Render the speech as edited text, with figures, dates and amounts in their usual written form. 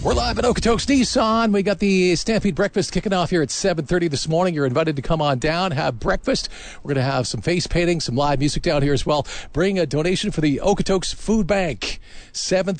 We're live at Okotoks Nissan. We got the Stampede Breakfast kicking off here at 7:30 this morning. You're invited to come on down, have breakfast. We're going to have some face painting, some live music down here as well. Bring a donation for the Okotoks Food Bank. 7:30.